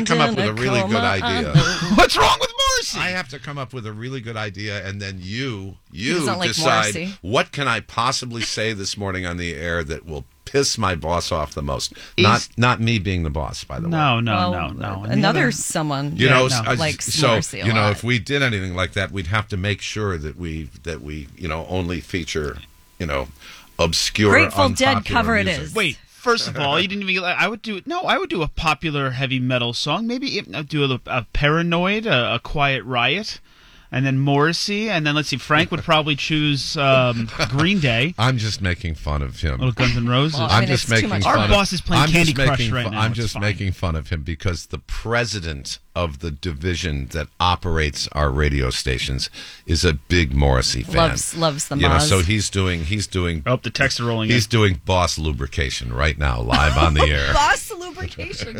to come up with a really good idea. What's wrong with Morrissey? I have to come up with a really good idea, and then you like decide Morrissey. what can I possibly say this morning on the air that will piss my boss off the most. Not me being the boss, by the way. No. Another someone likes Morrissey a lot. If we did anything like that, we'd have to make sure that we only feature obscure, Grateful unpopular Dead cover music. it is. Wait. First of all, you didn't even. I would do a popular heavy metal song. Maybe do a Paranoid, a Quiet Riot, and then Morrissey, and then let's see. Frank would probably choose Green Day. I'm just making fun of him. Little Guns N' Roses. Well, I'm just making fun. Our boss is playing Candy Crush right now. I'm just making fun of him because the president of the division that operates our radio stations is a big Morrissey fan. Loves the Moz. So he's doing. Oh, the texts are rolling. He's doing Boss Lubrication right now, live on the air. Boss Lubrication.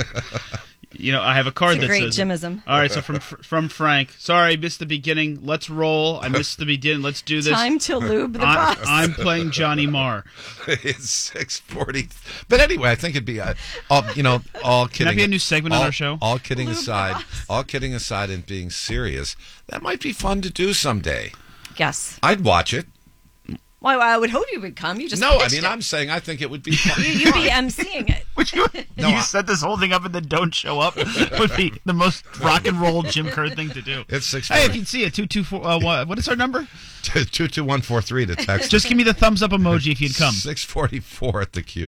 I have a card that great says. Jimism. All right, so from Frank. Sorry, missed the beginning. Let's roll. I missed the beginning. Let's do this. Time to lube the boss. I'm playing Johnny Marr. It's 6:40. But anyway, I think it'd be all kidding. Can that be a new segment on our show? All kidding aside, and being serious, that might be fun to do someday. Yes. I'd watch it. Well, I would hope you would come. You just I'm saying I think it would be fun. You'd be emceeing it. You set this whole thing up and then don't show up would be the most rock and roll Jim Kerr thing to do. It's 6:40. Hey, if you can see it, 224. What is our number? 22143 to text. Just give me the thumbs up emoji if you'd come. 6:44 at the queue.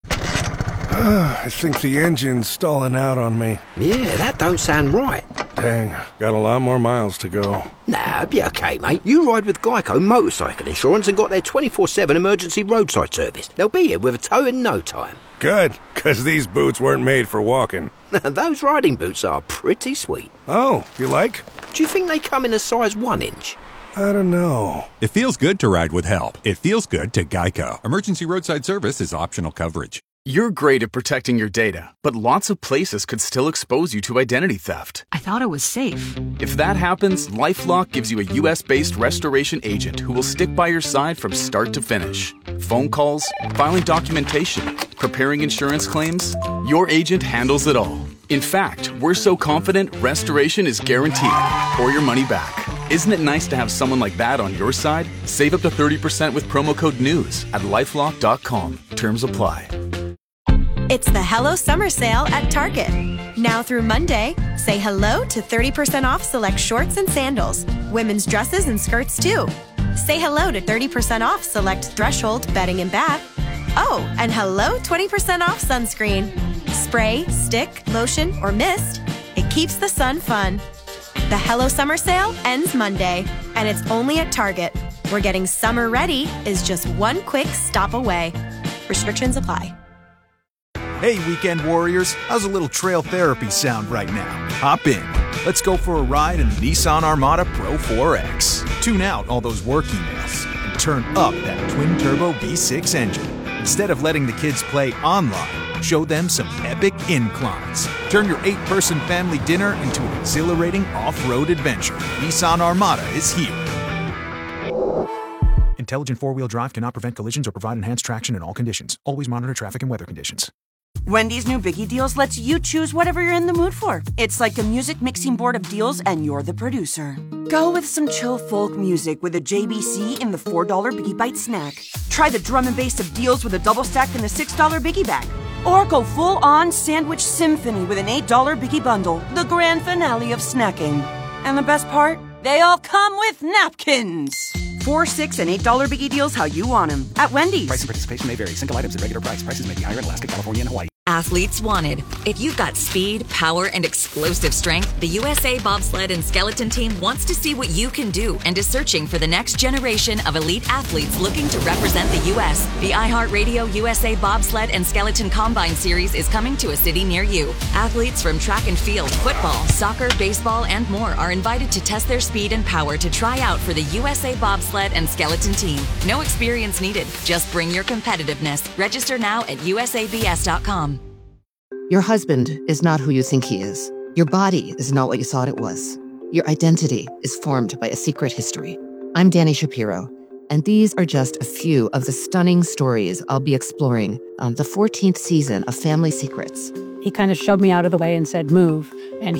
I think the engine's stalling out on me. Yeah, that don't sound right. Dang, got a lot more miles to go. Nah, it'll be okay, mate. You ride with Geico Motorcycle Insurance and got their 24/7 emergency roadside service. They'll be here with a tow in no time. Good, because these boots weren't made for walking. Those riding boots are pretty sweet. Oh, you like? Do you think they come in a size 1 inch? I don't know. It feels good to ride with help. It feels good to Geico. Emergency roadside service is optional coverage. You're great at protecting your data, but lots of places could still expose you to identity theft. I thought it was safe. If that happens, LifeLock gives you a US-based restoration agent who will stick by your side from start to finish. Phone calls, filing documentation, preparing insurance claims, your agent handles it all. In fact, we're so confident restoration is guaranteed or your money back. Isn't it nice to have someone like that on your side? Save up to 30% with promo code NEWS at LifeLock.com. Terms apply. It's the Hello Summer Sale at Target. Now through Monday, say hello to 30% off select shorts and sandals. Women's dresses and skirts too. Say hello to 30% off select Threshold bedding and bath. Oh, and hello 20% off sunscreen. Spray, stick, lotion, or mist. It keeps the sun fun. The Hello Summer Sale ends Monday, and it's only at Target, where getting summer ready is just one quick stop away. Restrictions apply. Hey, weekend warriors, how's a little trail therapy sound right now? Hop in. Let's go for a ride in the Nissan Armada Pro 4X. Tune out all those work emails and turn up that twin-turbo V6 engine. Instead of letting the kids play online, show them some epic inclines. Turn your 8-person family dinner into an exhilarating off-road adventure. Nissan Armada is here. Intelligent four-wheel drive cannot prevent collisions or provide enhanced traction in all conditions. Always monitor traffic and weather conditions. Wendy's new Biggie Deals lets you choose whatever you're in the mood for. It's like a music mixing board of deals, and you're the producer. Go with some chill folk music with a JBC in the $4 Biggie Bite snack. Try the drum and bass of deals with a double stack in the $6 Biggie Bag. Or go full-on sandwich symphony with an $8 Biggie Bundle, the grand finale of snacking. And the best part? They all come with napkins. $4, $6, and $8 Biggie Deals how you want them. At Wendy's. Price and participation may vary. Single items at regular price. Prices may be higher in Alaska, California, and Hawaii. Athletes wanted. If you've got speed, power, and explosive strength, the USA Bobsled and Skeleton Team wants to see what you can do and is searching for the next generation of elite athletes looking to represent the U.S. The iHeartRadio USA Bobsled and Skeleton Combine Series is coming to a city near you. Athletes from track and field, football, soccer, baseball, and more are invited to test their speed and power to try out for the USA Bobsled and Skeleton Team. No experience needed. Just bring your competitiveness. Register now at usabs.com. Your husband is not who you think he is. Your body is not what you thought it was. Your identity is formed by a secret history. I'm Dani Shapiro, and these are just a few of the stunning stories I'll be exploring on the 14th season of Family Secrets. He kind of shoved me out of the way and said, move. And